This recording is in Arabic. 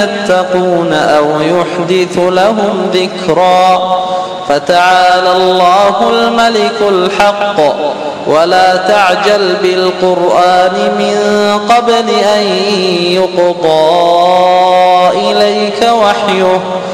يتقون أو يحدث لهم ذكرا. فتعالى الله الملك الحق ولا تعجل بالقرآن من قبل أن يقضى إليك وحيه